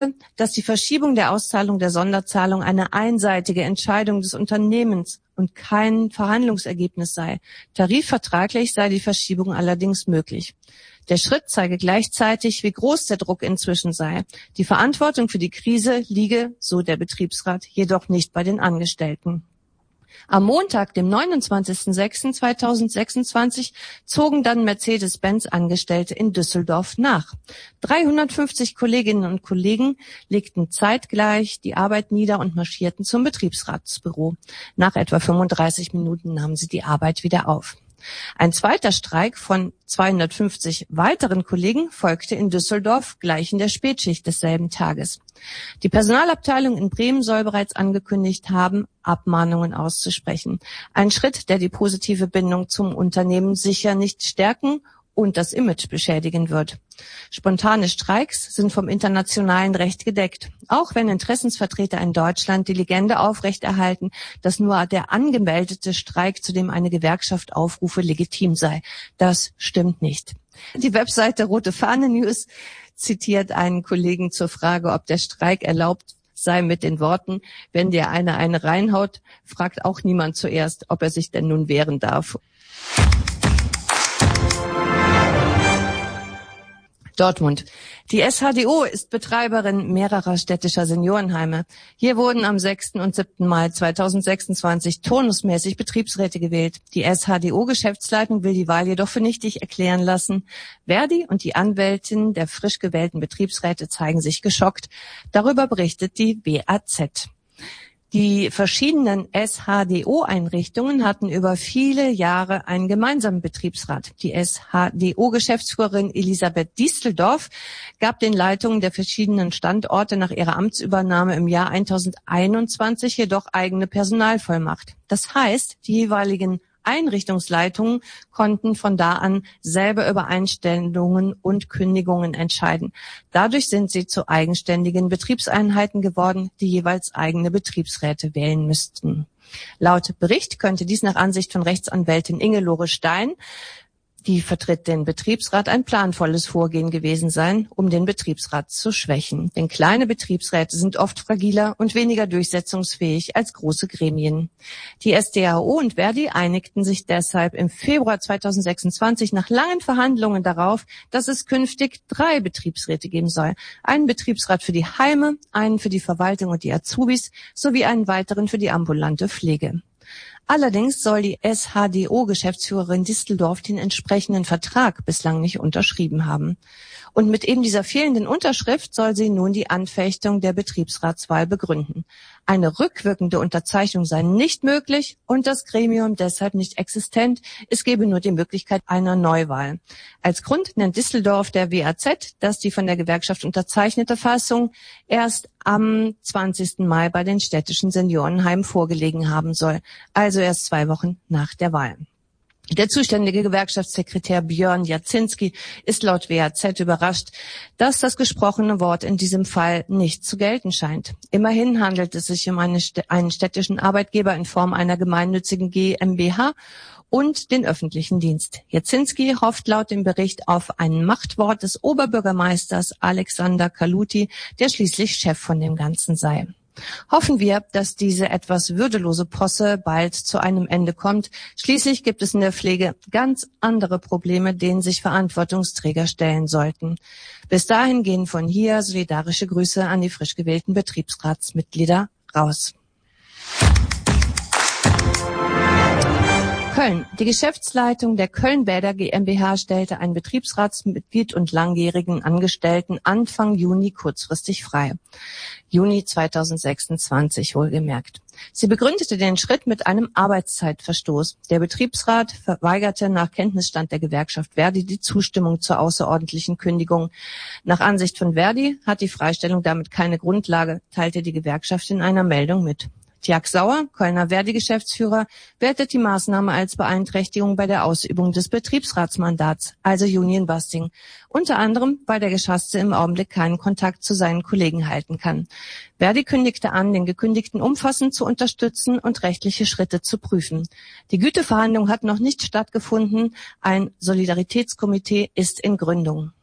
dass die Verschiebung der Auszahlung der Sonderzahlung eine einseitige Entscheidung des Unternehmens und kein Verhandlungsergebnis sei. Tarifvertraglich sei die Verschiebung allerdings möglich. Der Schritt zeige gleichzeitig, wie groß der Druck inzwischen sei. Die Verantwortung für die Krise liege, so der Betriebsrat, jedoch nicht bei den Angestellten. Am Montag, dem 29.06.2026, zogen dann Mercedes-Benz-Angestellte in Düsseldorf nach. 350 Kolleginnen und Kollegen legten zeitgleich die Arbeit nieder und marschierten zum Betriebsratsbüro. Nach etwa 35 Minuten nahmen sie die Arbeit wieder auf. Ein zweiter Streik von 250 weiteren Kollegen folgte in Düsseldorf gleich in der Spätschicht desselben Tages. Die Personalabteilung in Bremen soll bereits angekündigt haben, Abmahnungen auszusprechen. Ein Schritt, der die positive Bindung zum Unternehmen sicher nicht stärken und das Image beschädigen wird. Spontane Streiks sind vom internationalen Recht gedeckt, auch wenn Interessensvertreter in Deutschland die Legende aufrechterhalten, dass nur der angemeldete Streik, zu dem eine Gewerkschaft aufrufe, legitim sei. Das stimmt nicht. Die Webseite Rote Fahne News zitiert einen Kollegen zur Frage, ob der Streik erlaubt sei, mit den Worten: Wenn dir eine reinhaut, fragt auch niemand zuerst, ob er sich denn nun wehren darf. Dortmund. Die SHDO ist Betreiberin mehrerer städtischer Seniorenheime. Hier wurden am 6. und 7. Mai 2026 turnusmäßig Betriebsräte gewählt. Die SHDO-Geschäftsleitung will die Wahl jedoch für nichtig erklären lassen. Verdi und die Anwältin der frisch gewählten Betriebsräte zeigen sich geschockt. Darüber berichtet die WAZ. Die verschiedenen SHDO-Einrichtungen hatten über viele Jahre einen gemeinsamen Betriebsrat. Die SHDO-Geschäftsführerin Elisabeth Diesteldorf gab den Leitungen der verschiedenen Standorte nach ihrer Amtsübernahme im Jahr 2021 jedoch eigene Personalvollmacht. Das heißt, die jeweiligen Einrichtungsleitungen konnten von da an selber über Einstellungen und Kündigungen entscheiden. Dadurch sind sie zu eigenständigen Betriebseinheiten geworden, die jeweils eigene Betriebsräte wählen müssten. Laut Bericht könnte dies nach Ansicht von Rechtsanwältin Inge-Lore Stein, die vertritt den Betriebsrat, ein planvolles Vorgehen gewesen sein, um den Betriebsrat zu schwächen. Denn kleine Betriebsräte sind oft fragiler und weniger durchsetzungsfähig als große Gremien. Die SDAO und Verdi einigten sich deshalb im Februar 2026 nach langen Verhandlungen darauf, dass es künftig 3 Betriebsräte geben soll. Einen Betriebsrat für die Heime, einen für die Verwaltung und die Azubis sowie einen weiteren für die ambulante Pflege. Allerdings soll die SHDO-Geschäftsführerin Diesteldorf den entsprechenden Vertrag bislang nicht unterschrieben haben. Und mit eben dieser fehlenden Unterschrift soll sie nun die Anfechtung der Betriebsratswahl begründen. Eine rückwirkende Unterzeichnung sei nicht möglich und das Gremium deshalb nicht existent. Es gebe nur die Möglichkeit einer Neuwahl. Als Grund nennt Diesteldorf der WAZ, dass die von der Gewerkschaft unterzeichnete Fassung erst am 20. Mai bei den städtischen Seniorenheimen vorgelegen haben soll, also erst 2 Wochen nach der Wahl. Der zuständige Gewerkschaftssekretär Björn Jacinski ist laut WAZ überrascht, dass das gesprochene Wort in diesem Fall nicht zu gelten scheint. Immerhin handelt es sich um einen städtischen Arbeitgeber in Form einer gemeinnützigen GmbH und den öffentlichen Dienst. Jacinski hofft laut dem Bericht auf ein Machtwort des Oberbürgermeisters Alexander Kaluti, der schließlich Chef von dem Ganzen sei. Hoffen wir, dass diese etwas würdelose Posse bald zu einem Ende kommt. Schließlich gibt es in der Pflege ganz andere Probleme, denen sich Verantwortungsträger stellen sollten. Bis dahin gehen von hier solidarische Grüße an die frisch gewählten Betriebsratsmitglieder raus. Köln. Die Geschäftsleitung der Köln-Bäder GmbH stellte ein Betriebsratsmitglied und langjährigen Angestellten Anfang Juni kurzfristig frei. Juni 2026 wohlgemerkt. Sie begründete den Schritt mit einem Arbeitszeitverstoß. Der Betriebsrat verweigerte nach Kenntnisstand der Gewerkschaft Verdi die Zustimmung zur außerordentlichen Kündigung. Nach Ansicht von Verdi hat die Freistellung damit keine Grundlage, teilte die Gewerkschaft in einer Meldung mit. Tjag Sauer, Kölner Verdi-Geschäftsführer, wertet die Maßnahme als Beeinträchtigung bei der Ausübung des Betriebsratsmandats, also Union Busting. Unter anderem, weil der Geschasste im Augenblick keinen Kontakt zu seinen Kollegen halten kann. Verdi kündigte an, den Gekündigten umfassend zu unterstützen und rechtliche Schritte zu prüfen. Die Güteverhandlung hat noch nicht stattgefunden. Ein Solidaritätskomitee ist in Gründung.